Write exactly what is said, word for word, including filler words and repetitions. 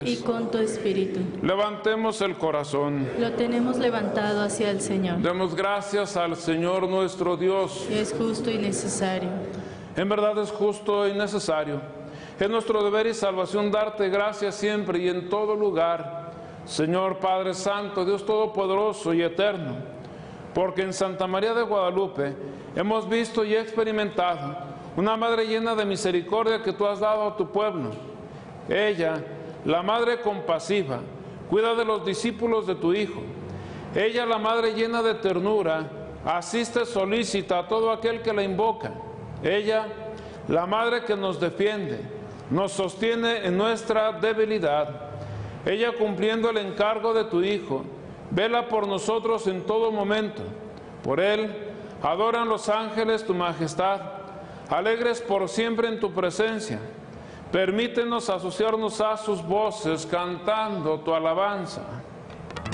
y con tu espíritu. Levantemos el corazón. Lo tenemos levantado hacia el Señor. Demos gracias al Señor nuestro Dios. Es justo y necesario. En verdad es justo y necesario. Es nuestro deber y salvación darte gracias siempre y en todo lugar, Señor Padre Santo, Dios Todopoderoso y Eterno, porque en Santa María de Guadalupe hemos visto y experimentado una Madre llena de misericordia que tú has dado a tu pueblo. Ella, la Madre compasiva, cuida de los discípulos de tu Hijo. Ella, la Madre llena de ternura, asiste solícita a todo aquel que la invoca. Ella, la Madre que nos defiende, nos sostiene en nuestra debilidad. Ella, cumpliendo el encargo de tu Hijo, vela por nosotros en todo momento. Por Él, adoran los ángeles tu majestad, alegres por siempre en tu presencia. Permítenos asociarnos a sus voces cantando tu alabanza.